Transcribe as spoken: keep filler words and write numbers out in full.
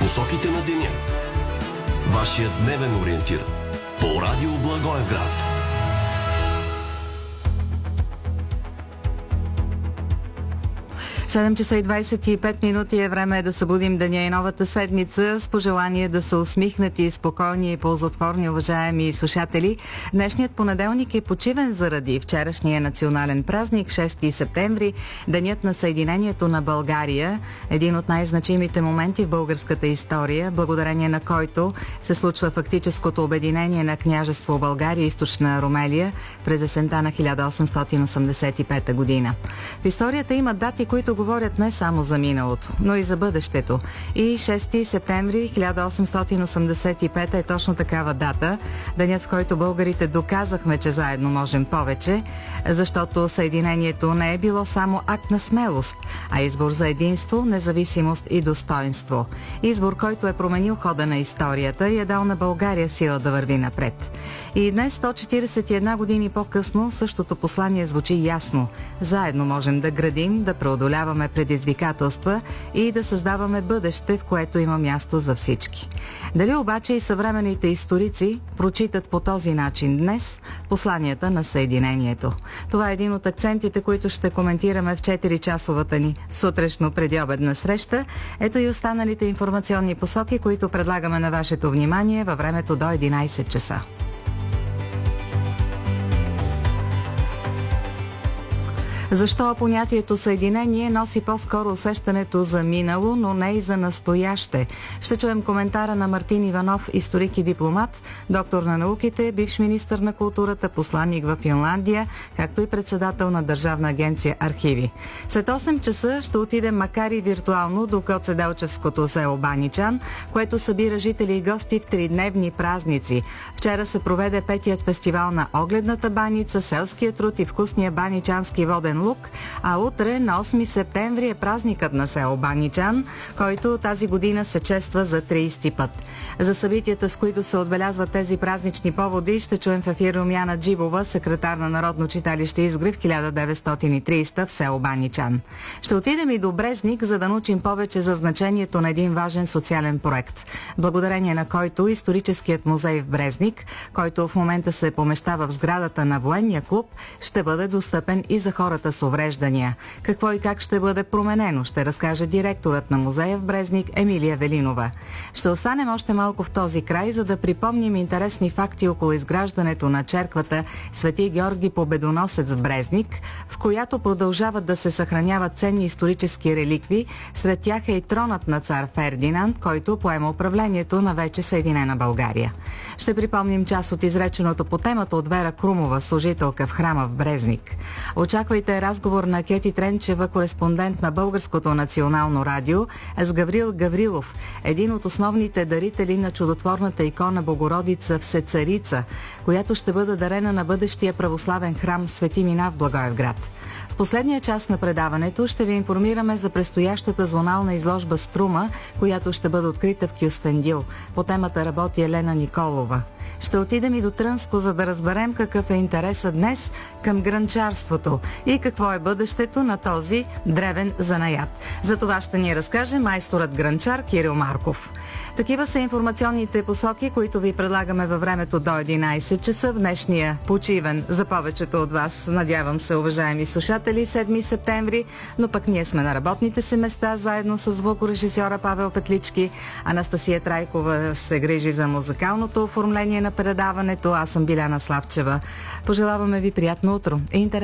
Посоките на деня. Вашият дневен ориентир по радио Благоевград. седем часа и двадесет и пет минути е време да събудим деня и новата седмица с пожелание да са усмихнати, спокойни и ползотворни, уважаеми слушатели. Днешният понеделник е почивен заради вчерашния национален празник, шести септември, денят на съединението на България, един от най-значимите моменти в българската история, благодарение на който се случва фактическото обединение на княжество България и Източна Румелия през есента на хиляда осемстотин осемдесет и пета година. В историята има дати, които говорят не само за миналото, но и за бъдещето. И шести септември хиляда осемстотин осемдесет и пета е точно такава дата, денят, в който българите доказахме, че заедно можем повече, защото съединението не е било само акт на смелост, а избор за единство, независимост и достоинство. Избор, който е променил хода на историята и е дал на България сила да върви напред. И днес, сто четиридесет и една години по-късно, същото послание звучи ясно. Заедно можем да градим, да преодоляваме предизвикателства и да създаваме бъдеще, в което има място за всички. Дали обаче и съвременните историци прочитат по този начин днес посланията на съединението? Това е един от акцентите, които ще коментираме в четиричасовата ни сутрешно предиобедна среща. Ето и останалите информационни посоки, които предлагаме на вашето внимание във времето до единадесет часа. Защо понятието съединение носи по-скоро усещането за минало, но не и за настояще? Ще чуем коментара на Мартин Иванов, историк и дипломат, доктор на науките, бивш министър на културата, посланник в Финландия, както и председател на Държавна агенция Архиви. След осем часа ще отидем, макар и виртуално, до Гоцеделчевското село Баничан, което събира жители и гости в тридневни празници. Вчера се проведе петият фестивал на огледната баница, селския труд и вкусния баничански воден лук, а утре на осми септември е празникът на село Баничан, който тази година се чества за тридесети път. За събитията, с които се отбелязват тези празнични поводи, ще чуем в ефир Румяна Джибова, секретар на Народно читалище Изгрев хиляда деветстотин и тридесета в село Баничан. Ще отидем и до Брезник, за да научим повече за значението на един важен социален проект, благодарение на който историческият музей в Брезник, който в момента се помещава в сградата на военния клуб, ще бъде достъпен и за хората с увреждания. Какво и как ще бъде променено, ще разкаже директорът на музея в Брезник Емилия Велинова. Ще останем още малко в този край, за да припомним интересни факти около изграждането на черквата Свети Георги Победоносец в Брезник, в която продължават да се съхраняват ценни исторически реликви. Сред тях е и тронът на цар Фердинанд, който поема управлението на вече съединена България. Ще припомним част от изреченото по темата от Вера Крумова, служителка в храма в Брезник. Очаквайте разговор на Кети Тренчева, кореспондент на Българското национално радио, с Гаврил Гаврилов, един от основните дарители на чудотворната икона Богородица Всецарица, която ще бъде дарена на бъдещия православен храм Свети Мина в Благоевград. В последния час на предаването ще ви информираме за предстоящата зонална изложба Струма, която ще бъде открита в Кюстендил. По темата работи Елена Николова. Ще отидем и до Трънско, за да разберем какъв е интересът днес към грънчарството и какво е бъдещето на този древен занаят. За това ще ни разкаже майсторът грънчар Кирил Марков. Такива са информационните посоки, които ви предлагаме във времето до единадесет часа в днешния почивен за повечето от вас, надявам се, уважаеми слушатели, седми септември, но пък ние сме на работните си места, заедно с звукорежисьора Павел Петлички. Анастасия Трайкова се грижи за музикалното оформление на предаването. Аз съм Биляна Славчева. Пожелаваме ви приятно утро и интерес.